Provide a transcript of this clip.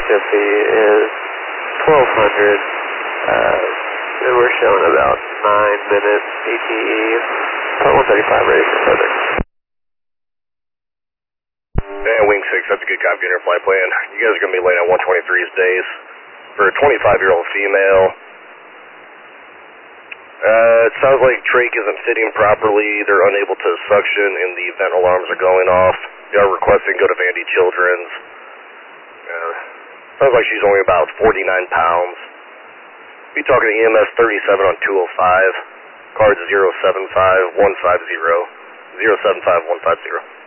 Mississippi is 1200. And we're showing about 9 minutes ETE. Part 135 ready for further. And Wing 6, that's a good copy in your flight plan. You guys are going to be laying at 123's days for a 25-year-old female. It sounds like trach isn't fitting properly. They're unable to suction and the vent alarms are going off. You are requesting go to Vandy Children's. Sounds like she's only about 49 pounds. Be talking to EMS 37 on 205. Card 075150. 075150.